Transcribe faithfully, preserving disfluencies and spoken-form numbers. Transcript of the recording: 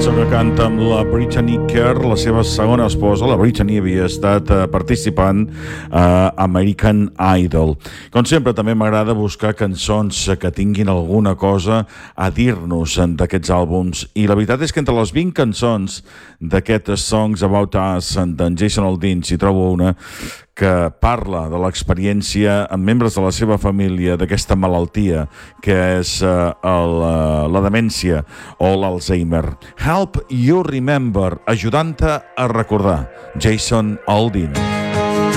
cançó que canta amb la Brittany Kerr, la seva segona esposa. La Brittany havia estat eh, participant a American Idol. Com sempre, també m'agrada buscar cançons que tinguin alguna cosa a dir-nos d'aquests àlbums. I la veritat és que entre les vint cançons d'aquest Songs About Us d'en Jason Aldean s'hi trobo una que parla de l'experiència amb membres de la seva família d'aquesta malaltia que és uh, el, uh, la demència o l'Alzheimer. Help You Remember, ajudant-te a recordar. Jason Aldean.